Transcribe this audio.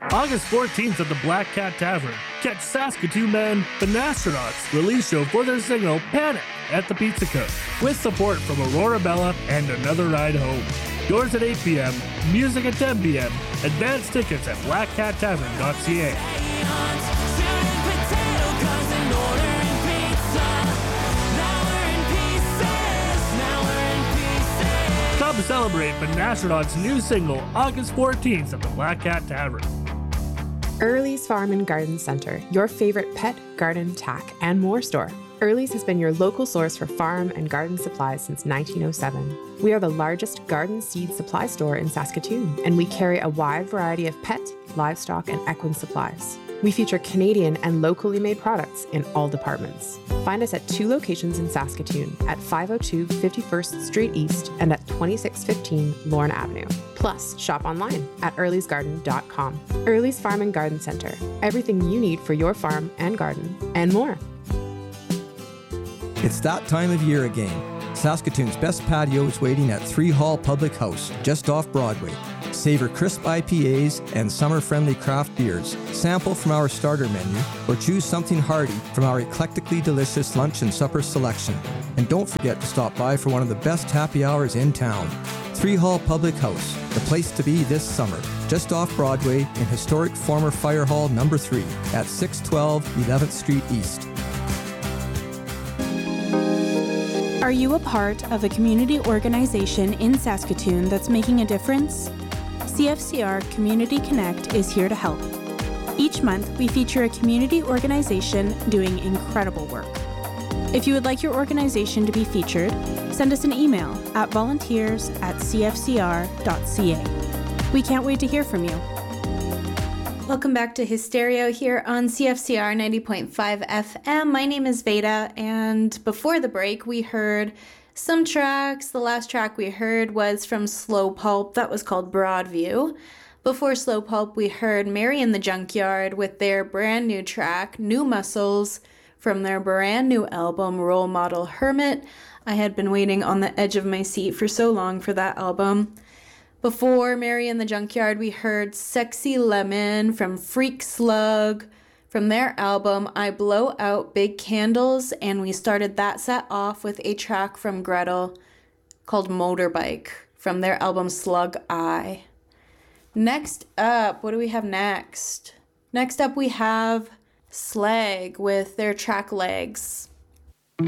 August 14th at the Black Cat Tavern, catch Saskatoon band The Nastronauts release show for their single Panic at the Pizza Cook, with support from Aurora Bella and Another Ride Home. Doors at 8 p.m., music at 10 p.m., advance tickets at blackcattavern.ca. Come celebrate The Nastronauts' new single August 14th at the Black Cat Tavern. Early's Farm and Garden Center, your favorite pet, garden, tack, and more store. Early's has been your local source for farm and garden supplies since 1907. We are the largest garden seed supply store in Saskatoon, and we carry a wide variety of pet, livestock, and equine supplies. We feature Canadian and locally made products in all departments. Find us at 2 locations in Saskatoon, at 502 51st Street East and at 2615 Lorne Avenue. Plus, shop online at earlysgarden.com. Early's Farm and Garden Center. Everything you need for your farm and garden, and more. It's that time of year again. Saskatoon's best patio is waiting at 3 Hall Public House, just off Broadway. Savor crisp IPAs and summer-friendly craft beers. Sample from our starter menu or choose something hearty from our eclectically delicious lunch and supper selection. And don't forget to stop by for one of the best happy hours in town. 3 Hall Public House, the place to be this summer, just off Broadway in historic former Fire Hall number 3 at 612 11th Street East. Are you a part of a community organization in Saskatoon that's making a difference? CFCR Community Connect is here to help. Each month, we feature a community organization doing incredible work. If you would like your organization to be featured, send us an email at volunteers@cfcr.ca. We can't wait to hear from you. Welcome back to Hystereo here on CFCR 90.5 FM. My name is Veda, and before the break, we heard some tracks. The last track we heard was from Slow Pulp. That was called Broadview. Before Slow Pulp, we heard Mary in the Junkyard with their brand new track, New Muscles, from their brand new album, Role Model Hermit. I had been waiting on the edge of my seat for so long for that album. Before Mary in the Junkyard, we heard Sexy Lemon from Freak Slug from their album I Blow Out Big Candles, and we started that set off with a track from Gretel called Motorbike from their album Slug Eye. Next up, what do we have next? Next up we have Slag with their track Legs.